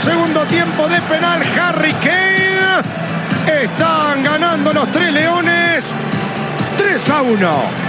segundo tiempo de penal. Harry Kane. Están ganando los Tres Leones 3-1.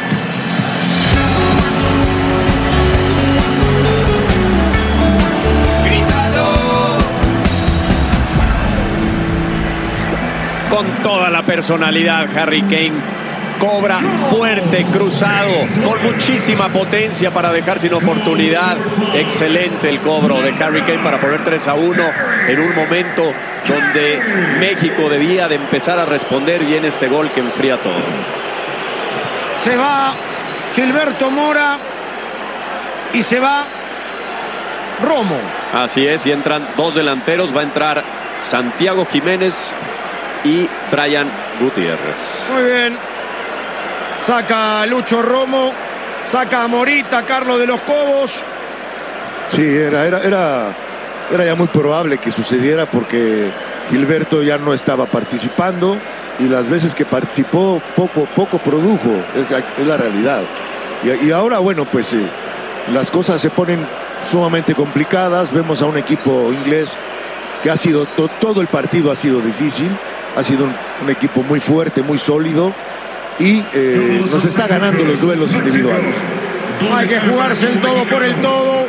Con toda la personalidad, Harry Kane cobra fuerte, cruzado, con muchísima potencia para dejar sin oportunidad. Excelente el cobro de Harry Kane para poner 3-1 en un momento donde México debía de empezar a responder. Viene este gol que enfría todo. Se va Gilberto Mora y se va Romo. Así es, y entran dos delanteros. Va a entrar Santiago Jiménez y Brian Gutiérrez. Muy bien. Saca a Lucho Romo, saca a Morita, Carlos de los Cobos. Sí, era ya muy probable que sucediera porque Gilberto ya no estaba participando y las veces que participó poco produjo, es la realidad. Y ahora, bueno, pues las cosas se ponen sumamente complicadas. Vemos a un equipo inglés que ha sido, todo el partido ha sido difícil, ha sido un equipo muy fuerte, muy sólido. Y nos está ganando los duelos individuales. Hay que jugarse el todo por el todo.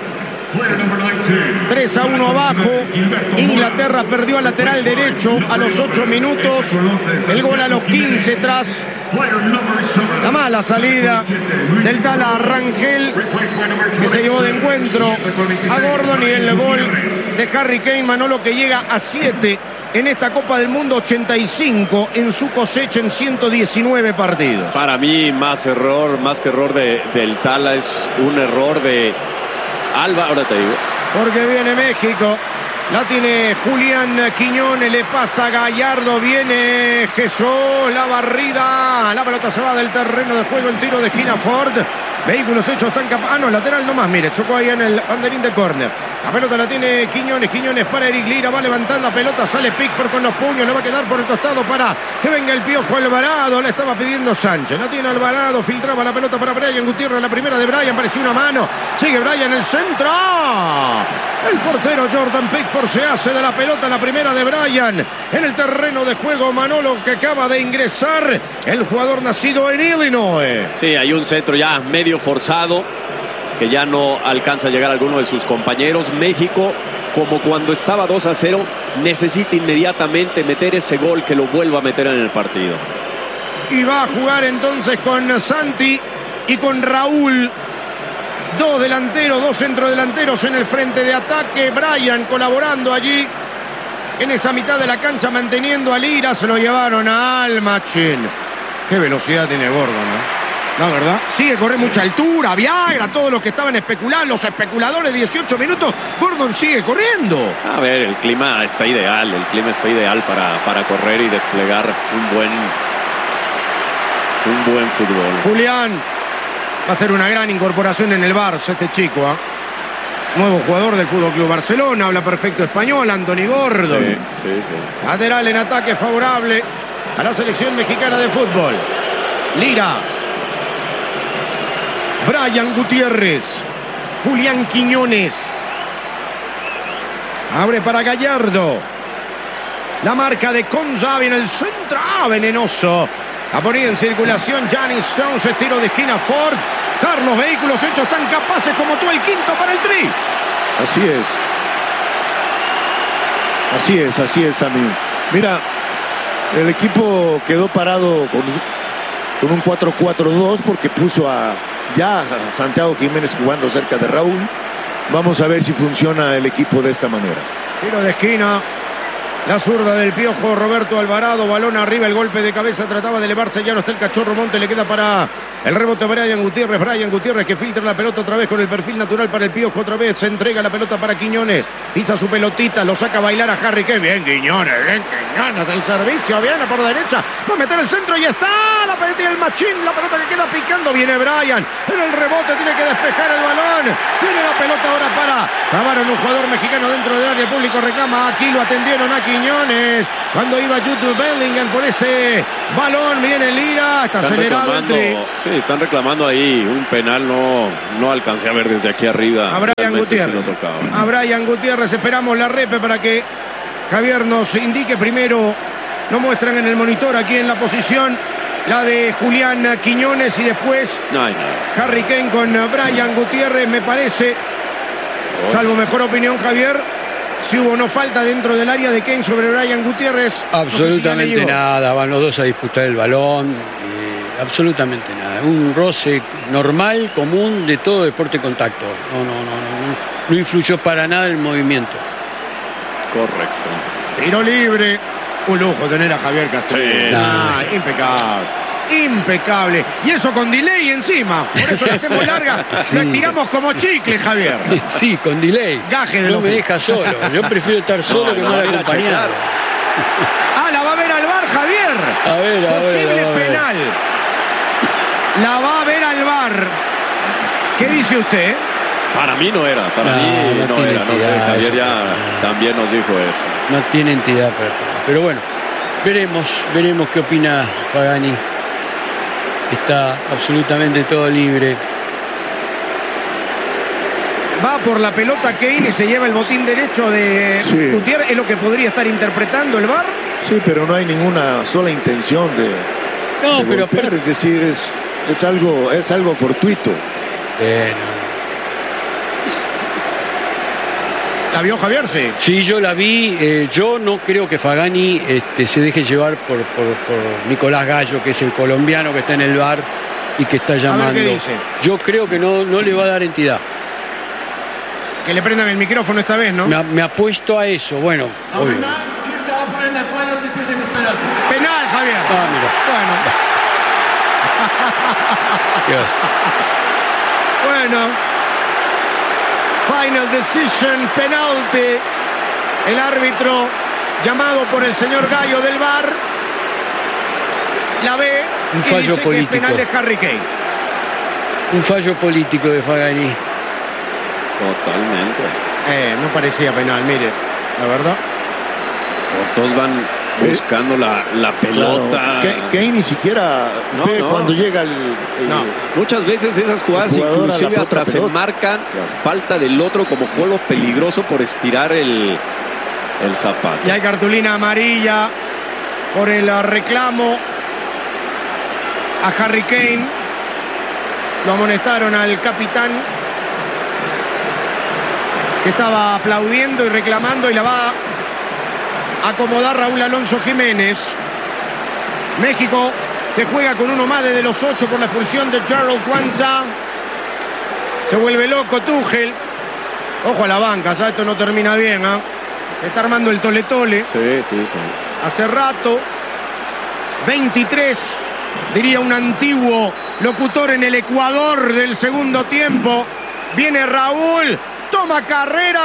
3-1 abajo. Inglaterra perdió al lateral derecho a los 8 minutos. El gol a los 15 tras la mala salida del Tala Rangel, que se llevó de encuentro a Gordon, y el gol de Harry Kane, Manolo, que llega a 7 en esta Copa del Mundo, 85 en su cosecha en 119 partidos. Para mí, más que error del Tala, es un error de Alba, ahora te digo. Porque viene México, la tiene Julián Quiñones, le pasa a Gallardo, viene Jesús, la barrida, la pelota se va del terreno de juego, el tiro de esquina Ford. Vehículos hechos están no, lateral nomás, mire, chocó ahí en el banderín de córner. La pelota la tiene Quiñones para Eric Lira, va levantando la pelota, sale Pickford con los puños, le va a quedar por el costado para que venga el Piojo Alvarado, le estaba pidiendo Sánchez, la tiene Alvarado, filtraba la pelota para Brian Gutiérrez, la primera de Brian, pareció una mano, sigue Brian, el centro, el portero Jordan Pickford se hace de la pelota, la primera de Brian, en el terreno de juego, Manolo, que acaba de ingresar el jugador nacido en Illinois. Sí, hay un centro ya medio forzado, que ya no alcanza a llegar a alguno de sus compañeros. México, como cuando estaba 2-0, necesita inmediatamente meter ese gol que lo vuelva a meter en el partido. Y va a jugar entonces con Santi y con Raúl. Dos delanteros, dos centrodelanteros en el frente de ataque. Brian colaborando allí en esa mitad de la cancha, manteniendo a Lira. Se lo llevaron a Almachín. Qué velocidad tiene Gordon, ¿no? La verdad, sigue corriendo mucha altura, Viagra, todos los que estaban especulando, los especuladores, 18 minutos, Gordon sigue corriendo. A ver, el clima está ideal para correr y desplegar un buen fútbol. Julián va a ser una gran incorporación en el Barça, este chico, ¿eh? Nuevo jugador del Fútbol Club Barcelona, habla perfecto español, Anthony Gordon. Sí. Lateral en ataque favorable a la selección mexicana de fútbol. Lira. Brian Gutiérrez, Julián Quiñones, abre para Gallardo, la marca de Conzavi en el centro, venenoso, la ponía en circulación Gianni Stones, tiro de esquina Ford, Carlos, vehículos hechos tan capaces como tú, el quinto para el Tri. Así es, a mí. Mira, el equipo quedó parado con un 4-4-2 porque puso a Santiago Jiménez jugando cerca de Raúl. Vamos a ver si funciona el equipo de esta manera. Tiro de esquina, la zurda del Piojo Roberto Alvarado, balón arriba, el golpe de cabeza, trataba de elevarse, ya no está el Cachorro Monte, le queda para el rebote Brian Gutiérrez que filtra la pelota otra vez con el perfil natural para el Piojo, otra vez se entrega la pelota para Quiñones, pisa su pelotita, lo saca a bailar a Harry, que bien Quiñones, el servicio, viene por derecha, va a meter el centro y está, la pelota y el machín, la pelota que queda picando, viene Brian, en el rebote tiene que despejar el balón, viene la pelota ahora para, trabaron un jugador mexicano dentro del área, el público reclama, aquí lo atendieron a Quiñones, cuando iba Jude Bellingham por ese Balón, viene Lira, está acelerado el Tri. Sí, están reclamando ahí un penal, no alcancé a ver desde aquí arriba. A Brian Gutiérrez. A Brian Gutiérrez, esperamos la repe para que Javier nos indique primero. Nos muestran en el monitor aquí en la posición la de Julián Quiñones y después Harry Kane con Brian Gutiérrez, me parece. Salvo mejor opinión, Javier, si hubo no falta dentro del área de Kane sobre Brian Gutiérrez. Absolutamente no sé si nada, van los dos a disputar el balón, absolutamente nada. Un roce normal, común de todo deporte contacto. No influyó para nada el movimiento. Correcto. Tiro libre. Un lujo tener a Javier Castro. Sí. Impecable. Y eso con delay encima. Por eso lo hacemos larga. Sí. Lo estiramos como chicle, Javier. Sí, con delay. Gaje de no me deja solo. Yo prefiero estar solo que mal acompañado. La va a ver al VAR, Javier. Posible penal. La va a ver al VAR. ¿Qué dice usted? Para mí no era. Para mí no era. No sé, Javier ya también nos dijo eso. No tiene entidad para todo. Pero bueno, veremos qué opina Fagani. Está absolutamente todo libre. Va por la pelota Kane y se lleva el botín derecho de Gutiérrez. ¿Es lo que podría estar interpretando el VAR? Sí, pero no hay ninguna sola intención de golpear. Es decir, es algo fortuito. ¿La vio Javier? Sí. Sí, yo la vi. Yo no creo que Fagani se deje llevar por Nicolás Gallo, que es el colombiano que está en el VAR y que está llamando. A ver qué dice. Yo creo que no le va a dar entidad. Que le prendan el micrófono esta vez, ¿no? Me apuesto a eso. Bueno, obvio. Penal, Javier. Mira. Bueno. Final decision, penalti. El árbitro llamado por el señor Gallo del VAR la ve un y fallo dice político. Que es penal de Harry Kane. Un fallo político de Fagani. Totalmente. No parecía penal, mire, la verdad. Los dos van buscando la pelota. Claro. Kane ni siquiera ve cuando llega el Muchas veces esas jugadas inclusive hasta se marcan falta del otro como juego peligroso por estirar el zapato. Y hay cartulina amarilla por el reclamo a Harry Kane. Lo amonestaron al capitán, que estaba aplaudiendo y reclamando, y la va a acomodar Raúl Alonso Jiménez. México que juega con uno más desde los 8 por la expulsión de Gerald Kwanzaa. Se vuelve loco Tuchel. Ojo a la banca, ¿sabes? Esto no termina bien, ¿eh? Está armando el tole-tole. Sí. Hace rato. 23, diría un antiguo locutor, en el Ecuador del segundo tiempo. Viene Raúl, toma carrera.